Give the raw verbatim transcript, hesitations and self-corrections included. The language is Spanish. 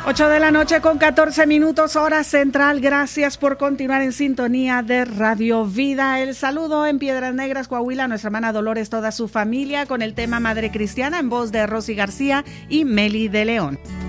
ocho de la noche con catorce minutos, hora central. Gracias por continuar en sintonía de Radio Vida. El saludo en Piedras Negras, Coahuila, a nuestra hermana Dolores, toda su familia, con el tema Madre Cristiana, en voz de Rosy García y Meli de León.